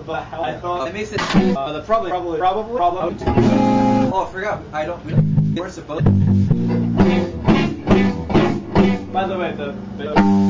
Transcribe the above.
but I thought That makes it. the probably. Oh, I forgot. We're supposed. By the way, the